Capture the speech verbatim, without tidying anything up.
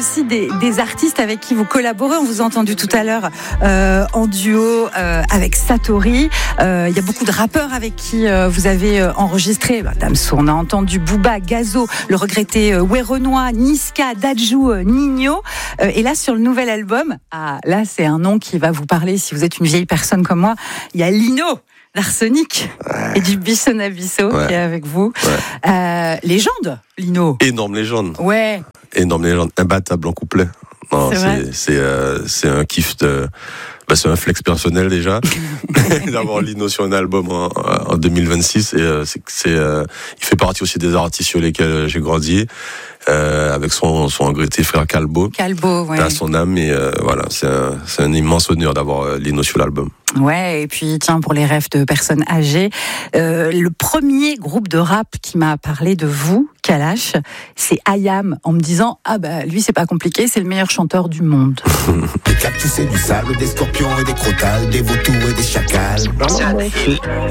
aussi des, des artistes avec qui vous collaborez. On vous a entendu tout à l'heure euh, en duo euh, avec Satori. Euh, il y a beaucoup de rappeurs avec qui euh, vous avez euh, enregistré. Bah, Damso, on a entendu Booba, Gazo, le regretté euh, Werenoi, Niska, Dadju, euh, Nino. Euh, et là, sur le nouvel album, ah, là, c'est un nom qui va vous parler si vous êtes une vieille personne comme moi. Il y a Lino d'Arsenic ouais. et du Bichon Abisso ouais. qui est avec vous. Ouais. Euh, légende, Lino. Énorme légende. Ouais. Énorme légende, imbattable en couplet. Non, c'est, c'est, c'est, euh, c'est un kiff de... Bah, c'est un flex personnel déjà d'avoir Lino sur un album en, en deux mille vingt-six et euh, c'est, c'est, euh, il fait partie aussi des artistes sur lesquels j'ai grandi euh, avec son, son regretté frère Calbo. Calbo, ouais. À son âme et euh, voilà, c'est un, c'est un immense honneur d'avoir euh, Lino sur l'album. Ouais, et puis tiens, pour les rêves de personnes âgées, euh, le premier groupe de rap qui m'a parlé de vous, Kalash, c'est I A M, en me disant ah bah lui c'est pas compliqué, c'est le meilleur chanteur du monde. Des cactus et du sable, des scorpions et des crotales, des vautours et des chacals.